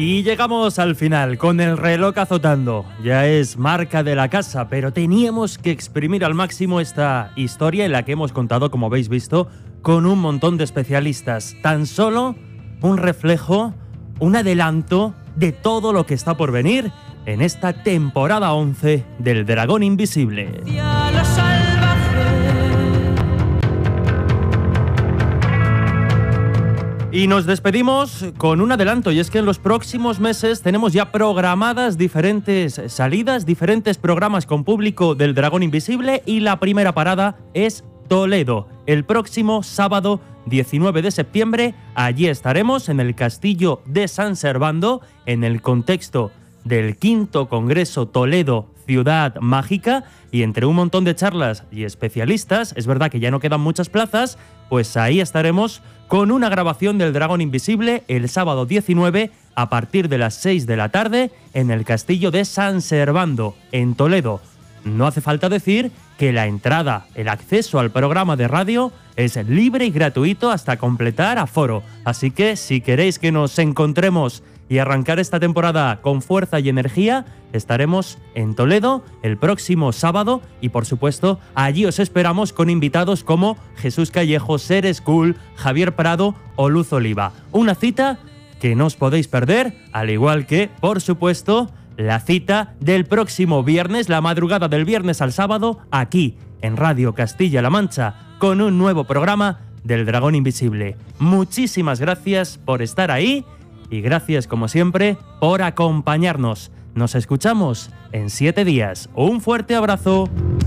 Y llegamos al final, con el reloj azotando. Ya es marca de la casa, pero teníamos que exprimir al máximo esta historia en la que hemos contado, como habéis visto, con un montón de especialistas. Tan solo un reflejo, un adelanto de todo lo que está por venir en esta temporada 11 del Dragón Invisible. Y nos despedimos con un adelanto, y es que en los próximos meses tenemos ya programadas diferentes salidas, diferentes programas con público del Dragón Invisible, y la primera parada es Toledo. El próximo sábado 19 de septiembre, allí estaremos en el Castillo de San Servando, en el contexto del 5º Congreso Toledo Ciudad Mágica, y entre un montón de charlas y especialistas, es verdad que ya no quedan muchas plazas, pues ahí estaremos con una grabación del Dragón Invisible el sábado 19 a partir de las 6 de la tarde en el Castillo de San Servando, en Toledo. No hace falta decir que la entrada, el acceso al programa de radio es libre y gratuito hasta completar aforo. Así que si queréis que nos encontremos y arrancar esta temporada con fuerza y energía, estaremos en Toledo el próximo sábado y, por supuesto, allí os esperamos con invitados como Jesús Callejo, Ser School, Javier Prado o Luz Oliva. Una cita que no os podéis perder, al igual que, por supuesto, la cita del próximo viernes, la madrugada del viernes al sábado, aquí en Radio Castilla-La Mancha, con un nuevo programa del Dragón Invisible. Muchísimas gracias por estar ahí y gracias, como siempre, por acompañarnos. Nos escuchamos en 7 días. Un fuerte abrazo.